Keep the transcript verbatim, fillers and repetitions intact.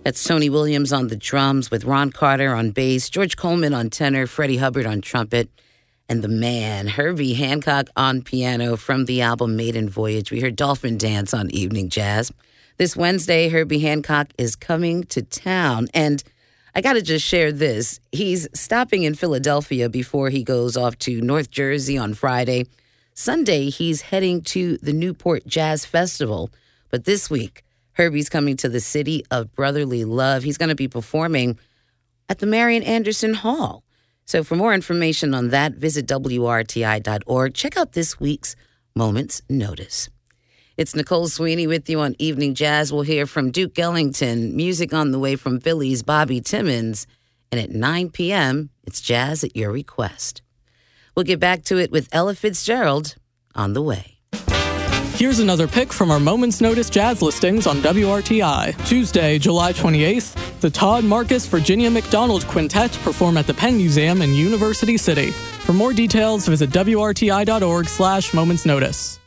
That's Tony Williams on the drums with Ron Carter on bass, George Coleman on tenor, Freddie Hubbard on trumpet, and the man, Herbie Hancock on piano from the album Maiden Voyage. We heard Dolphin Dance on Evening Jazz. This Wednesday, Herbie Hancock is coming to town, and I got to just share this. He's stopping in Philadelphia before he goes off to North Jersey on Friday. Sunday, he's heading to the Newport Jazz Festival. But this week, Herbie's coming to the City of Brotherly Love. He's going to be performing at the Marian Anderson Hall. So for more information on that, visit W R T I dot org. Check out this week's Moments Notice. It's Nicole Sweeney with you on Evening Jazz. We'll hear from Duke Ellington, music on the way from Philly's Bobby Timmons. And at nine p.m., it's Jazz at Your Request. We'll get back to it with Ella Fitzgerald on the way. Here's another pick from our Moments Notice jazz listings on W R T I. Tuesday, July twenty-eighth, the Todd Marcus Virginia McDonald Quintet perform at the Penn Museum in University City. For more details, visit W R T I dot org slash Moments Notice.